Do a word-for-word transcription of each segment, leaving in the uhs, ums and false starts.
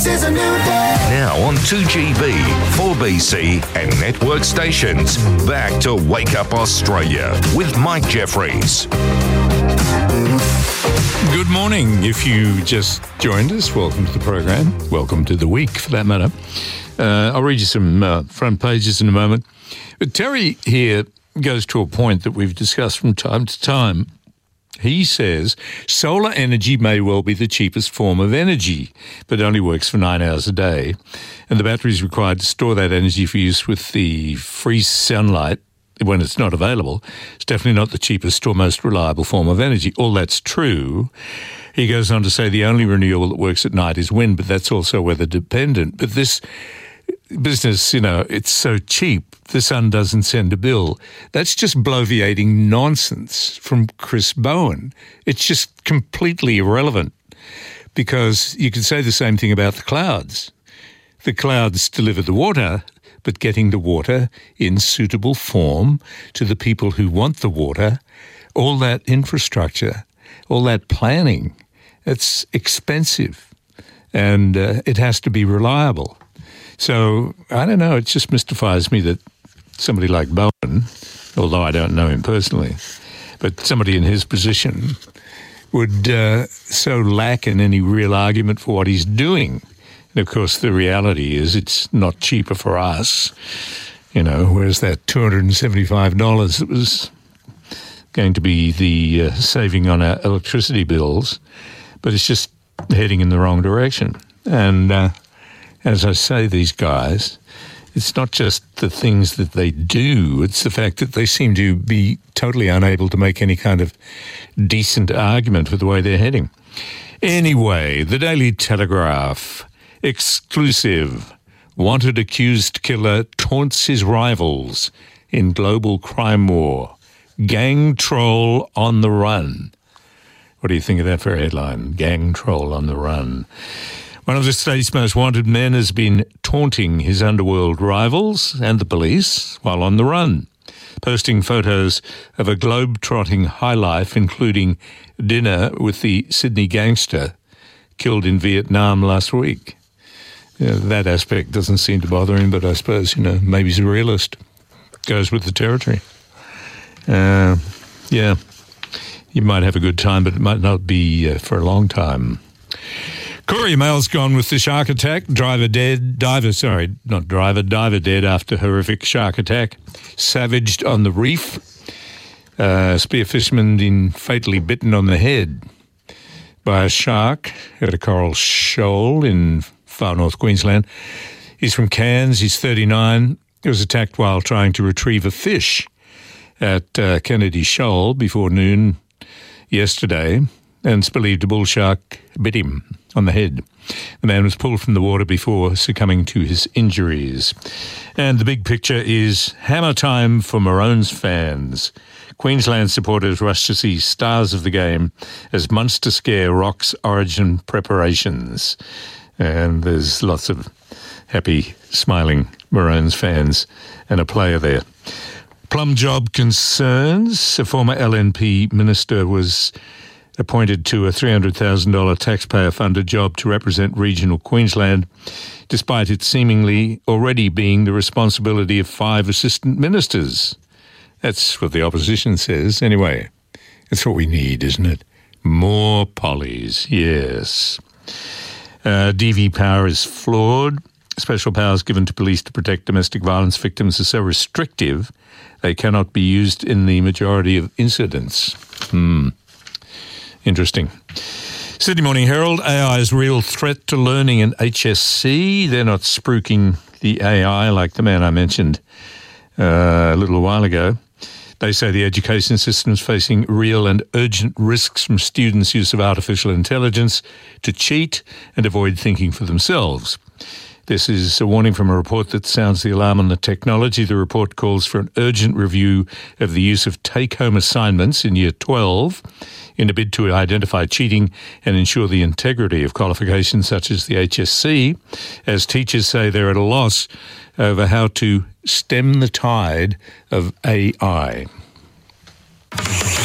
Is a new day. Now on two G B, four B C and network stations. Back to Wake Up Australia with Mike Jeffries. Good morning. If you just joined us, welcome to the program. Welcome to the week, for that matter. Uh, I'll read you some uh, front pages in a moment. But Terry here goes to a point that we've discussed from time to time. He says solar energy may well be the cheapest form of energy, but only works for nine hours a day. And the battery is required to store that energy for use with the free sunlight when it's not available. It's definitely not the cheapest or most reliable form of energy. All that's true. He goes on to say the only renewable that works at night is wind, but that's also weather dependent. But this business, you know, it's so cheap, the sun doesn't send a bill. That's just bloviating nonsense from Chris Bowen. It's just completely irrelevant, because you could say the same thing about the clouds. The clouds deliver the water, but getting the water in suitable form to the people who want the water, all that infrastructure, all that planning, it's expensive, and uh, it has to be reliable. So, I don't know, it just mystifies me that somebody like Bowen, although I don't know him personally, but somebody in his position would uh, so lack in any real argument for what he's doing. And, of course, the reality is it's not cheaper for us. You know, whereas that two hundred seventy-five dollars that was going to be the uh, saving on our electricity bills, but it's just heading in the wrong direction. And uh, as I say, these guys, it's not just the things that they do, it's the fact that they seem to be totally unable to make any kind of decent argument for the way they're heading. Anyway, the Daily Telegraph, exclusive. Wanted accused killer taunts his rivals in global crime war. Gang troll on the run. What do you think of that for a headline? Gang troll on the run. One of the state's most wanted men has been taunting his underworld rivals and the police while on the run, posting photos of a globe-trotting high life, including dinner with the Sydney gangster killed in Vietnam last week. You know, that aspect doesn't seem to bother him, but I suppose, you know, maybe he's a realist. Goes with the territory. Uh, yeah, you might have a good time, but it might not be uh, for a long time. Courier Mail's gone with the shark attack. Driver dead. Diver, sorry, not driver. Diver dead after horrific shark attack. Savaged on the reef. Uh, spear fisherman been fatally bitten on the head by a shark at a coral shoal in far north Queensland. He's from Cairns. He's thirty-nine. He was attacked while trying to retrieve a fish at uh, Kennedy Shoal before noon yesterday, and it's believed a bull shark bit him on the head. The man was pulled from the water before succumbing to his injuries. And the big picture is hammer time for Maroons fans. Queensland supporters rush to see stars of the game as Munster scare rocks Origin preparations. And there's lots of happy, smiling Maroons fans and a player there. Plum job concerns. A former L N P minister was appointed to a three hundred thousand dollars taxpayer-funded job to represent regional Queensland, despite it seemingly already being the responsibility of five assistant ministers. That's what the opposition says. Anyway, it's what we need, isn't it? More pollies, yes. Uh, D V power is flawed. Special powers given to police to protect domestic violence victims are so restrictive they cannot be used in the majority of incidents. Hmm. Interesting. Sydney Morning Herald, A I's real threat to learning in H S C. They're not spruiking the A I like the man I mentioned uh, a little while ago. They say the education system is facing real and urgent risks from students' use of artificial intelligence to cheat and avoid thinking for themselves. This is a warning from a report that sounds the alarm on the technology. The report calls for an urgent review of the use of take-home assignments in Year twelve in a bid to identify cheating and ensure the integrity of qualifications such as the H S C, as teachers say they're at a loss over how to stem the tide of A I.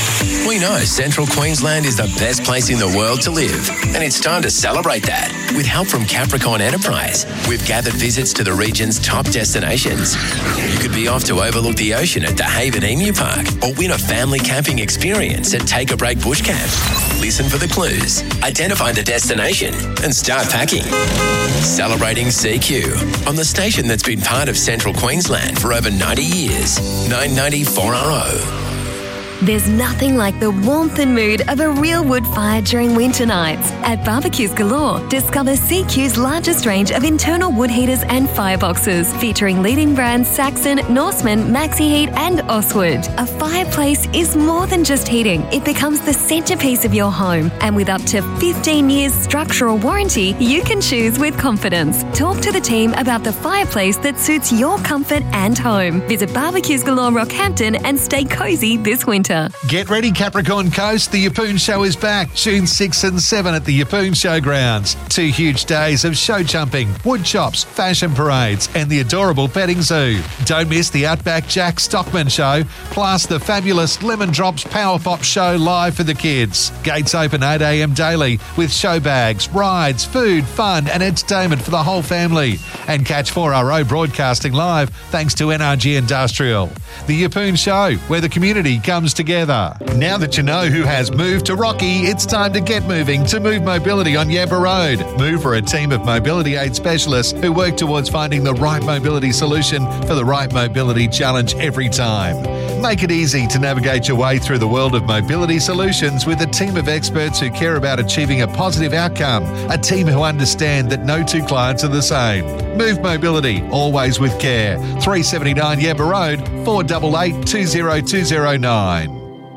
We know Central Queensland is the best place in the world to live, and it's time to celebrate that. With help from Capricorn Enterprise, we've gathered visits to the region's top destinations. You could be off to overlook the ocean at the Haven Emu Park or win a family camping experience at Take a Break Bush Camp. Listen for the clues, identify the destination, and start packing. Celebrating C Q on the station that's been part of Central Queensland for over ninety years. nine ninety four R O. There's nothing like the warmth and mood of a real wood fire during winter nights. At Barbecues Galore, discover C Q's largest range of internal wood heaters and fireboxes, featuring leading brands Saxon, Norseman, Maxi Heat and Oswood. A fireplace is more than just heating. It becomes the centrepiece of your home. And with up to fifteen years structural warranty, you can choose with confidence. Talk to the team about the fireplace that suits your comfort and home. Visit Barbecues Galore Rockhampton and stay cosy this winter. Get ready, Capricorn Coast. The Yeppoon Show is back June sixth and seventh at the Yeppoon Showgrounds. Two huge days of show jumping, wood chops, fashion parades, and the adorable petting zoo. Don't miss the Outback Jack Stockman Show, plus the fabulous Lemon Drops Power Pop Show live for the kids. Gates open eight a.m. daily with show bags, rides, food, fun, and entertainment for the whole family. And catch four R O broadcasting live thanks to N R G Industrial. The Yeppoon Show, where the community comes together. Now that you know who has moved to Rocky, it's time to get moving to Move Mobility on Yamba Road. Move are a team of mobility aid specialists who work towards finding the right mobility solution for the right mobility challenge every time. Make it easy to navigate your way through the world of mobility solutions with a team of experts who care about achieving a positive outcome, a team who understand that no two clients are the same. Move Mobility, always with care. three seventy-nine Yamba Road, four eight eight, two zero two zero nine.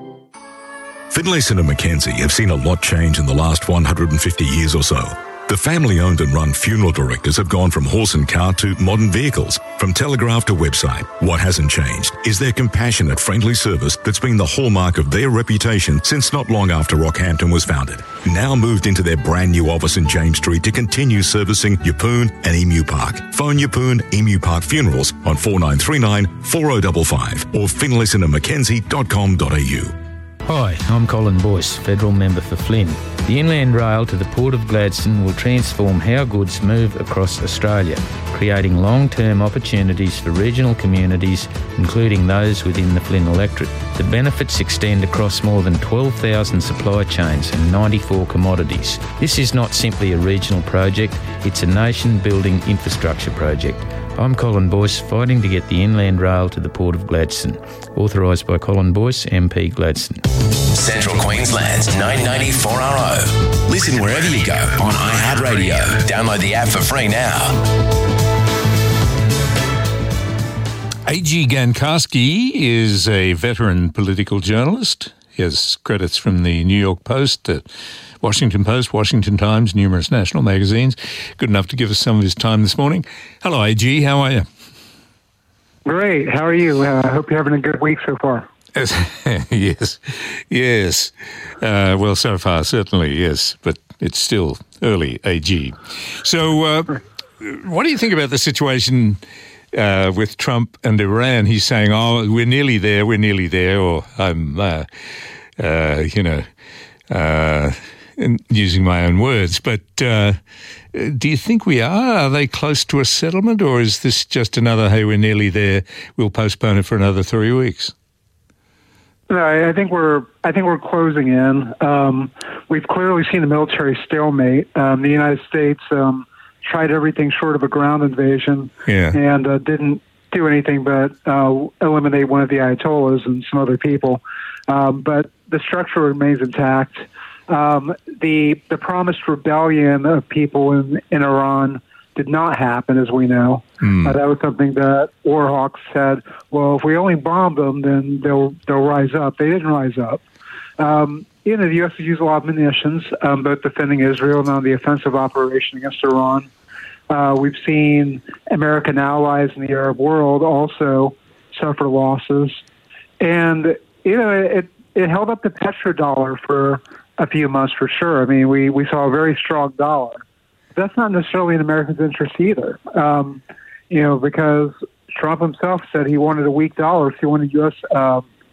Finlayson and Mackenzie have seen a lot change in the last one hundred fifty years or so. The family-owned and run funeral directors have gone from horse and cart to modern vehicles, from telegraph to website. What hasn't changed is their compassionate, friendly service that's been the hallmark of their reputation since not long after Rockhampton was founded. Now moved into their brand new office in James Street to continue servicing Yeppoon and Emu Park. Phone Yeppoon Emu Park Funerals on four nine three nine, four oh five five or finlayson and mackenzie dot com dot a u. Hi, I'm Colin Boyce, Federal Member for Flynn. The inland rail to the Port of Gladstone will transform how goods move across Australia, creating long-term opportunities for regional communities, including those within the Flynn electorate. The benefits extend across more than twelve thousand supply chains and ninety-four commodities. This is not simply a regional project, it's a nation-building infrastructure project. I'm Colin Boyce, fighting to get the inland rail to the Port of Gladstone. Authorised by Colin Boyce, M P Gladstone. Central Queensland's nine ninety four R O. Listen wherever you go on iHeartRadio. Download the app for free now. A G Gankarski is a veteran political journalist. He has credits from the New York Post, the Washington Post, Washington Times, numerous national magazines. Good enough to give us some of his time this morning. Hello, A G. How are you? Great. How are you? I uh, hope you're having a good week so far. yes, yes. Uh, well, so far, certainly, yes. But it's still early, A G. So uh, what do you think about the situation uh, with Trump and Iran? He's saying, oh, we're nearly there, we're nearly there, or I'm, uh, uh, you know, uh, using my own words. But uh, do you think we are? Are they close to a settlement, or is this just another, hey, we're nearly there, we'll postpone it for another three weeks? No, I think we're I think we're closing in. Um, we've clearly seen a military stalemate. Um, the United States um, tried everything short of a ground invasion, yeah. and uh, didn't do anything but uh, eliminate one of the Ayatollahs and some other people. Um, but the structure remains intact. Um, the the promised rebellion of people in, in Iran did not happen, as we know. Mm. Uh, that was something that Warhawks said, well, if we only bomb them, then they'll they'll rise up. They didn't rise up. Um, you know, the U S has used a lot of munitions, um, both defending Israel and on the offensive operation against Iran. Uh, we've seen American allies in the Arab world also suffer losses. And, you know, it, it held up the petrodollar for a few months for sure. I mean, we, we saw a very strong dollar. That's not necessarily in Americans' interest either, um, you know, because Trump himself said he wanted a weak dollar if he wanted U S Um,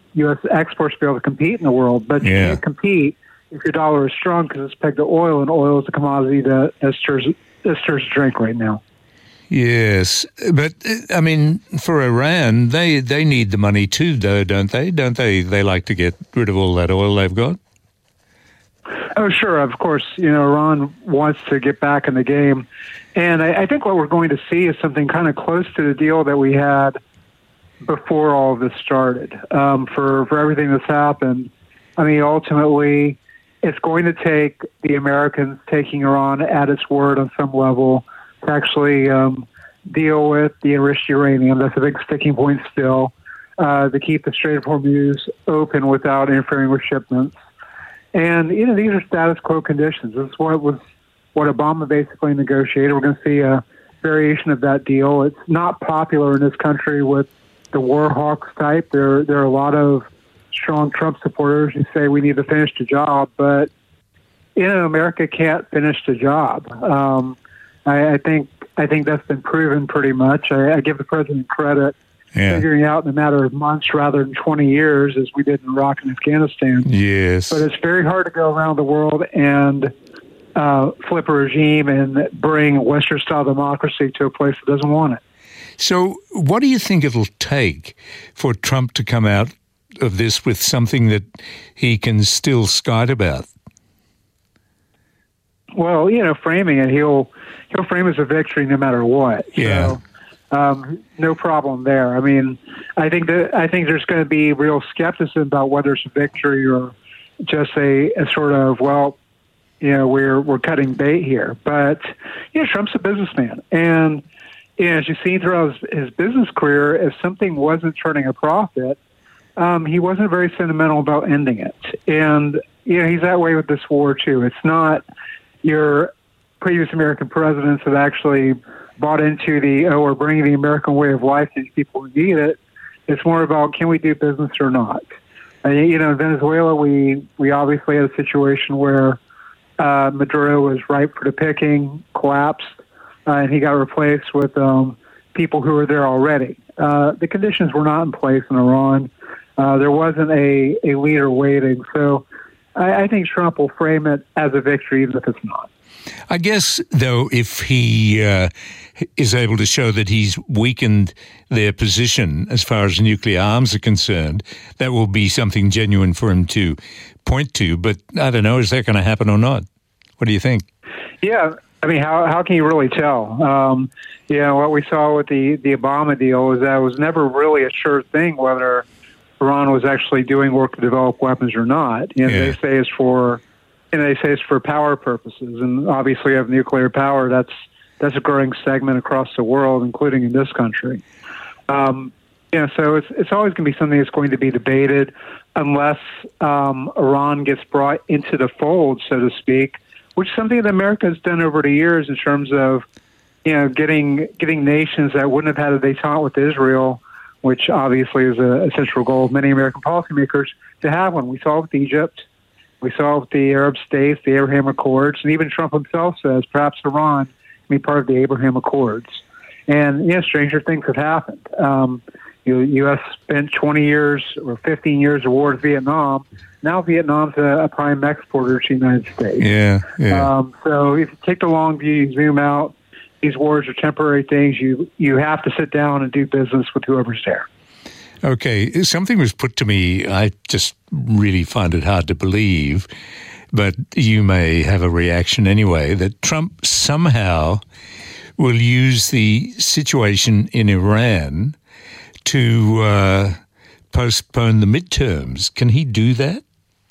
U S exports to be able to compete in the world. But you Yeah. can't compete if your dollar is strong because it's pegged to oil, and oil is a commodity that, that stirs that stirs drink right now. Yes, but uh, I mean, for Iran, they they need the money too, though, don't they? Don't they? They like to get rid of all that oil they've got. Oh, sure. Of course, you know, Iran wants to get back in the game. And I, I think what we're going to see is something kind of close to the deal that we had before all of this started. Um, for, for everything that's happened, I mean, ultimately, it's going to take the Americans taking Iran at its word on some level to actually um, deal with the enriched uranium. That's a big sticking point still, uh, to keep the Strait of Hormuz open without interfering with shipments. And, you know, these are status quo conditions. This is what was what Obama basically negotiated. We're going to see a variation of that deal. It's not popular in this country with the war hawks type. There, there are a lot of strong Trump supporters who say we need to finish the job, but, you know, America can't finish the job. Um, I, I think I think that's been proven pretty much. I, I give the president credit. Yeah. Figuring out in a matter of months rather than twenty years, as we did in Iraq and Afghanistan. Yes. But it's very hard to go around the world and uh, flip a regime and bring Western-style democracy to a place that doesn't want it. So what do you think it'll take for Trump to come out of this with something that he can still skite about? Well, you know, framing it, he'll he'll frame it as a victory no matter what. Yeah. So, Um, no problem there. I mean, I think that I think there's going to be real skepticism about whether it's a victory or just a, a sort of, well, you know, we're we're cutting bait here. But you know, Trump's a businessman, and you know, as you've seen throughout his, his business career, if something wasn't turning a profit, um, he wasn't very sentimental about ending it. And you know, he's that way with this war too. It's not your previous American presidents that actually bought into the, oh, we're bringing the American way of life to these people who need it. It's more about, can we do business or not? And, you know, in Venezuela, we, we obviously had a situation where uh, Maduro was ripe for the picking, collapsed, uh, and he got replaced with um, people who were there already. Uh, the conditions were not in place in Iran. Uh, there wasn't a, a leader waiting. So I, I think Trump will frame it as a victory, even if it's not. I guess, though, if he uh, is able to show that he's weakened their position as far as nuclear arms are concerned, that will be something genuine for him to point to. But I don't know, is that going to happen or not? What do you think? Yeah, I mean, how how can you really tell? Um, you know, what we saw with the, the Obama deal is that it was never really a sure thing whether Iran was actually doing work to develop weapons or not. You know, Yeah. they say it's for... And they say it's for power purposes, and obviously, you have nuclear power. That's that's a growing segment across the world, including in this country. Um, yeah, so it's it's always going to be something that's going to be debated, unless um, Iran gets brought into the fold, so to speak, which is something that America has done over the years in terms of, you know, getting getting nations that wouldn't have had a détente with Israel, which obviously is a, a central goal of many American policymakers, to have one. We saw it with Egypt. We saw with the Arab states, the Abraham Accords, and even Trump himself says perhaps Iran can be part of the Abraham Accords. And, you know, stranger things have happened. Um, you know, U S spent twenty years or fifteen years of war with Vietnam. Now Vietnam's a, a prime exporter to the United States. Yeah, yeah. Um, so if you take the long view, you zoom out, these wars are temporary things. You, you have to sit down and do business with whoever's there. Okay, something was put to me, I just really find it hard to believe, but you may have a reaction anyway, that Trump somehow will use the situation in Iran to uh, postpone the midterms. Can he do that?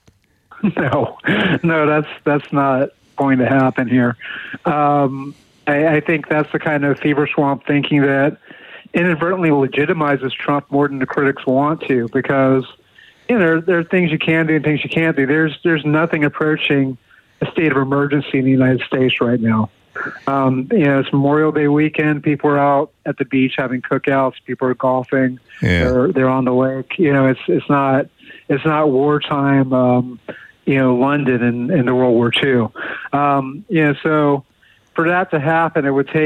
No, no, that's that's not going to happen here. Um, I, I think that's the kind of fever swamp thinking that inadvertently legitimizes Trump more than the critics want to, because you know there, there are things you can do and things you can't do. There's there's nothing approaching a state of emergency in the United States right now. Um, you know, it's Memorial Day weekend. People are out at the beach having cookouts. People are golfing. Yeah. They're they're on the lake. You know, it's it's not it's not wartime. Um, you know, London in, in the World War Two. Um, you know, so for that to happen, it would take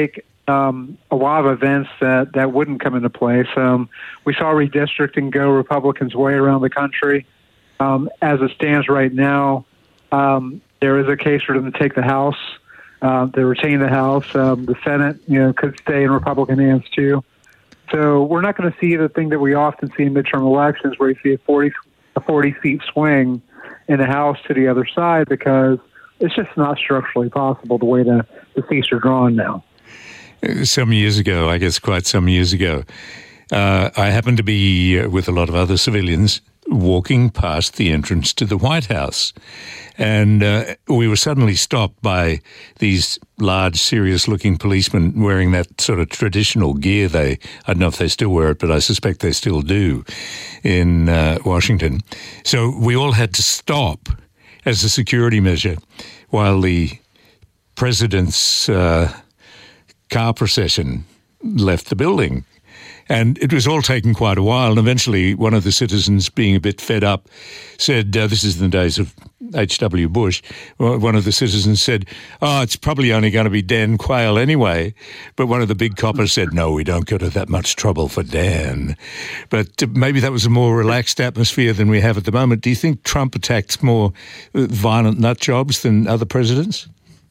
um, a lot of events that, that wouldn't come into place. Um, we saw redistricting go Republicans' way around the country. Um, as it stands right now, um, there is a case for them to take the House. Uh, they retain the House. Um, the Senate, you know, could stay in Republican hands too. So we're not going to see the thing that we often see in midterm elections, where you see a forty a forty seat swing in the House to the other side, because it's just not structurally possible the way the, the seats are drawn now. Some years ago, I guess quite some years ago, uh, I happened to be uh, with a lot of other civilians walking past the entrance to the White House. And uh, we were suddenly stopped by these large, serious-looking policemen wearing that sort of traditional gear. They, I don't know if they still wear it, but I suspect they still do in uh, Washington. So we all had to stop as a security measure while the president's uh, car procession left the building. And it was all taking quite a while. And eventually one of the citizens, being a bit fed up, said, uh, this is in the days of H W Bush, one of the citizens said, oh, it's probably only going to be Dan Quayle anyway. But one of the big coppers said, no, we don't go to that much trouble for Dan. But uh, maybe that was a more relaxed atmosphere than we have at the moment. Do you think Trump attacked more uh, violent nut jobs than other presidents?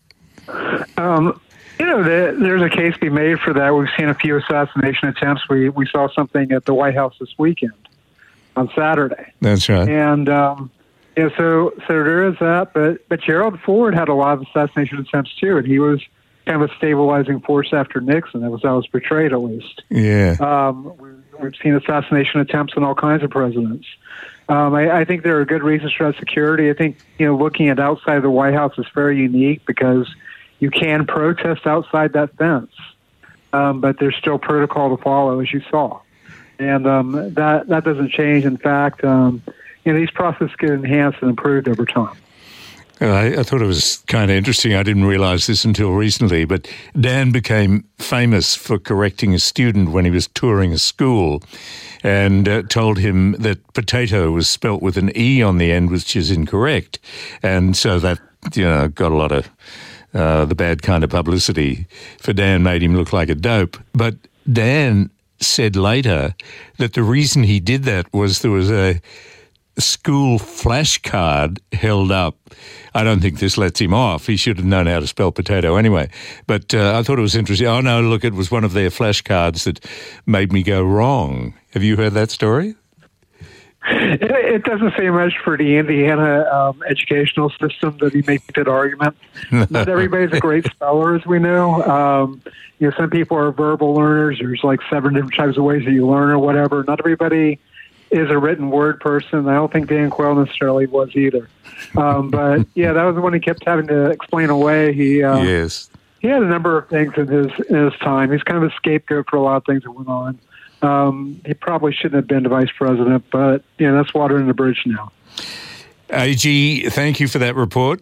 Um You know, the, there's a case to be made for that. We've seen a few assassination attempts. We we saw something at the White House this weekend on Saturday. That's right. And um, yeah, so so there is that. But but Gerald Ford had a lot of assassination attempts too, and he was kind of a stabilizing force after Nixon. That was how it was portrayed, at least. Yeah. Um, we've, we've seen assassination attempts on all kinds of presidents. Um, I, I think there are good reasons for that security. I think, you know, looking at outside the White House is very unique because you can protest outside that fence, um, but there's still protocol to follow, as you saw. And um, that that doesn't change. In fact, um, you know, these processes get enhanced and improved over time. I, I thought it was kind of interesting. I didn't realize this until recently, but Dan became famous for correcting a student when he was touring a school and uh, told him that potato was spelt with an E on the end, which is incorrect. And so that, you know, got a lot of uh, the bad kind of publicity for Dan, made him look like a dope. But Dan said later that the reason he did that was there was a school flashcard held up. I don't think this lets him off. He should have known how to spell potato anyway. But uh, I thought it was interesting. Oh, no, look, it was one of their flashcards that made me go wrong. Have you heard that story? It, it doesn't say much for the Indiana um, educational system that he makes that argument. Not everybody's a great speller, as we know. Um, you know, some people are verbal learners. There's like seven different types of ways that you learn or whatever. Not everybody is a written word person. I don't think Dan Quayle necessarily was either. Um, but yeah, that was the one he kept having to explain away. He uh, yes, he had a number of things in his in his time. He's kind of a scapegoat for a lot of things that went on. Um, he probably shouldn't have been the vice president, but you know, that's water in the bridge now. A G, thank you for that report.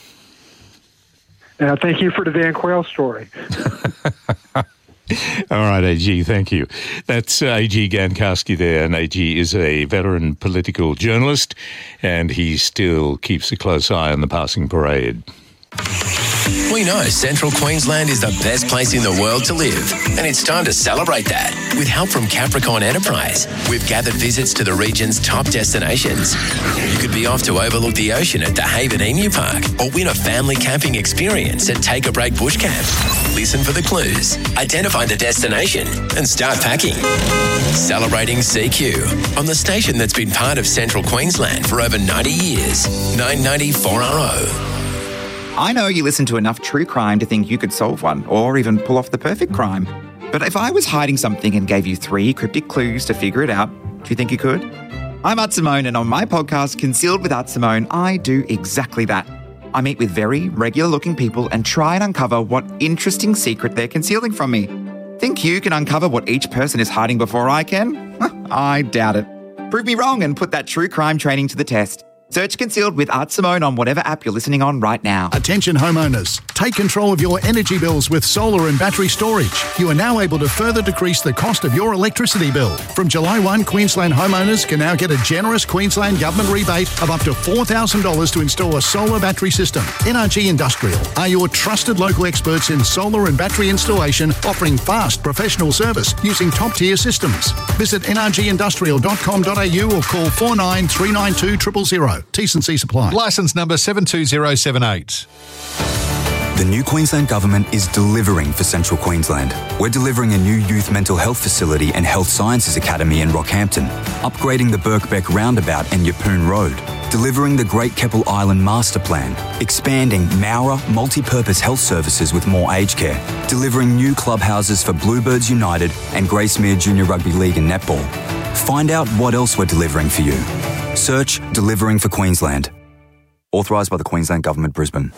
Uh, thank you for the Dan Quayle story. All right, A G, thank you. That's uh, A G Gankowski there, and A G is a veteran political journalist, and he still keeps a close eye on the passing parade. We know Central Queensland is the best place in the world to live, and it's time to celebrate that. With help from Capricorn Enterprise, we've gathered visits to the region's top destinations. You could be off to overlook the ocean at the Haven Emu Park, or win a family camping experience at Take a Break Bush Camp. Listen for the clues, identify the destination, and start packing. Celebrating C Q on the station that's been part of Central Queensland for over ninety years. nine ninety four R O. I know you listen to enough true crime to think you could solve one, or even pull off the perfect crime. But if I was hiding something and gave you three cryptic clues to figure it out, do you think you could? I'm Art Simone, and on my podcast, Concealed with Art Simone, I do exactly that. I meet with very regular-looking people and try and uncover what interesting secret they're concealing from me. Think you can uncover what each person is hiding before I can? I doubt it. Prove me wrong and put that true crime training to the test. Search Concealed with Art Simone on whatever app you're listening on right now. Attention homeowners, take control of your energy bills with solar and battery storage. You are now able to further decrease the cost of your electricity bill. From July first, Queensland homeowners can now get a generous Queensland Government rebate of up to four thousand dollars to install a solar battery system. N R G Industrial are your trusted local experts in solar and battery installation, offering fast professional service using top-tier systems. Visit n r g industrial dot com dot a u or call four nine three nine two zero zero zero. T's and C's apply. Licence number seven two zero seven eight. The new Queensland Government is delivering for Central Queensland. We're delivering a new youth mental health facility and health sciences academy in Rockhampton, upgrading the Birkbeck roundabout and Yeppoon Road, delivering the Great Keppel Island Master Plan, expanding Mowra multi-purpose health services with more aged care, delivering new clubhouses for Bluebirds United and Gracemere Junior Rugby League and Netball. Find out what else we're delivering for you. Search Delivering for Queensland. Authorised by the Queensland Government, Brisbane.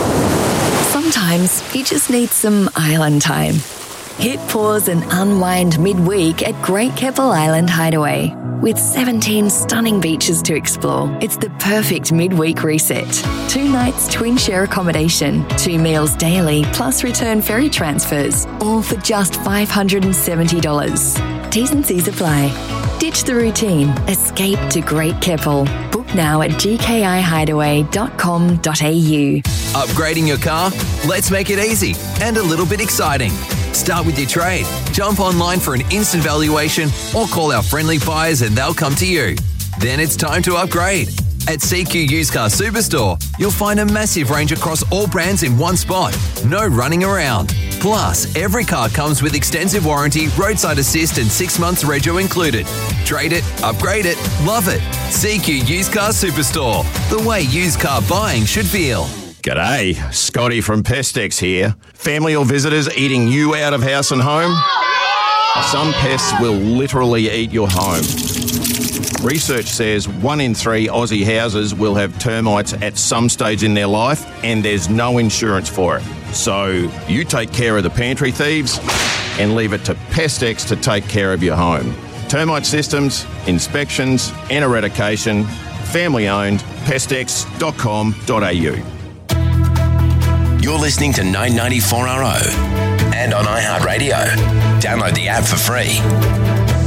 Sometimes you just need some island time. Hit pause and unwind midweek at Great Keppel Island Hideaway. With seventeen stunning beaches to explore, it's the perfect midweek reset. Two nights twin share accommodation, two meals daily, plus return ferry transfers, all for just five hundred seventy dollars. T's and C's apply. Ditch the routine. Escape to Great Keppel. Book now at g k i hideaway dot com dot a u. Upgrading your car? Let's make it easy and a little bit exciting. Start with your trade. Jump online for an instant valuation or call our friendly buyers and they'll come to you. Then it's time to upgrade. At C Q Used Car Superstore, you'll find a massive range across all brands in one spot. No running around. Plus, every car comes with extensive warranty, roadside assist and six months rego included. Trade it, upgrade it, love it. C Q Used Car Superstore. The way used car buying should feel. G'day, Scotty from Pestex here. Family or visitors eating you out of house and home? Some pests will literally eat your home. Research says one in three Aussie houses will have termites at some stage in their life and there's no insurance for it. So you take care of the pantry thieves and leave it to Pestex to take care of your home. Termite systems, inspections and eradication, family owned, pestex dot com dot a u. You're listening to nine ninety-four R O and on iHeartRadio. Download the app for free.